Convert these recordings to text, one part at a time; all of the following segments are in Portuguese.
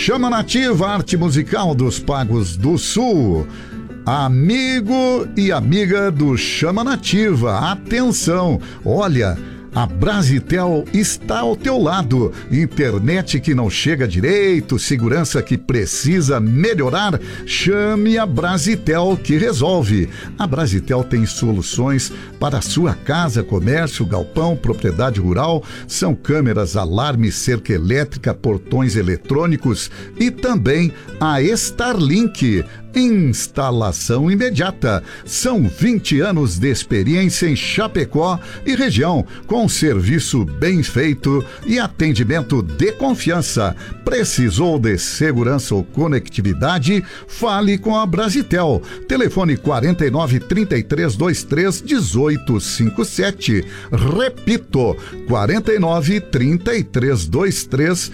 Chama Nativa, arte musical dos Pagos do Sul. Amigo e amiga do Chama Nativa, atenção, olha, a Brasitel está ao teu lado. Internet que não chega direito, segurança que precisa melhorar, chame a Brasitel que resolve. A Brasitel tem soluções para a sua casa, comércio, galpão, propriedade rural. São câmeras, alarmes, cerca elétrica, portões eletrônicos e também a Starlink. Instalação imediata. São 20 anos de experiência em Chapecó e região, com serviço bem feito e atendimento de confiança. Precisou de segurança ou conectividade? Fale com a Brasitel. Telefone 49 33 23 1857. Repito, 49 33 23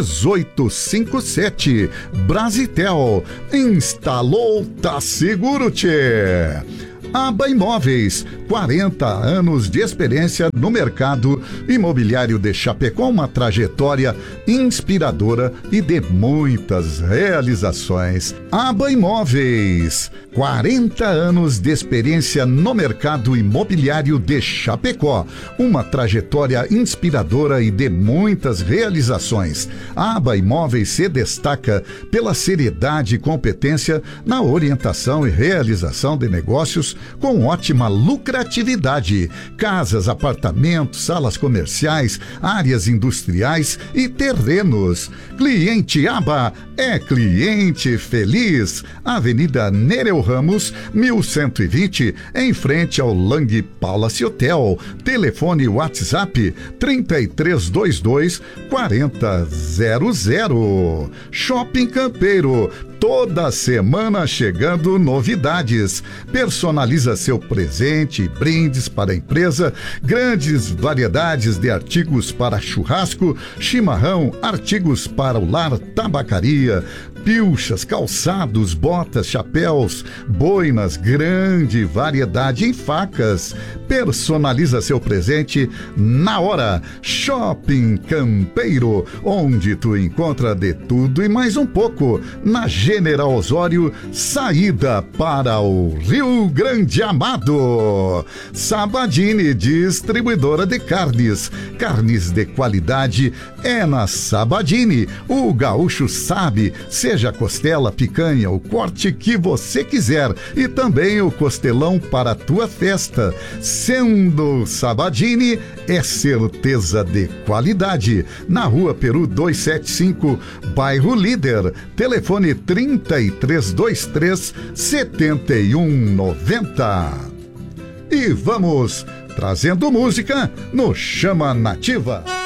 1857. Brasitel. Instalou, tá seguro, tchê. Aba Imóveis, 40 anos de experiência no mercado imobiliário de Chapecó, uma trajetória inspiradora e de muitas realizações. Aba Imóveis, 40 anos de experiência no mercado imobiliário de Chapecó, uma trajetória inspiradora e de muitas realizações. A Aba Imóveis se destaca pela seriedade e competência na orientação e realização de negócios com ótima lucratividade. Casas, apartamentos, salas comerciais, áreas industriais e terrenos. Cliente Aba é cliente feliz. Avenida Nereu Ramos, 1120, em frente ao Lang Palace Hotel. Telefone WhatsApp 3322 4000. Shopping Campeiro, toda semana chegando novidades. Personaliza seu presente e brindes para a empresa. Grandes variedades de artigos para churrasco, chimarrão, artigos para o lar, tabacaria, pilchas, calçados, botas, chapéus, boinas, grande variedade em facas. Personaliza seu presente na hora. Shopping Campeiro, onde tu encontra de tudo e mais um pouco. Na General Osório, saída para o Rio Grande Amado. Sabadini, distribuidora de carnes. Carnes de qualidade é na Sabadini. O gaúcho sabe, seja costela, picanha, o corte que você quiser e também o costelão para a tua festa. Sendo Sabadini, é certeza de qualidade. Na Rua Peru 275, bairro Líder. Telefone 3323 7190. E vamos trazendo música no Chama Nativa.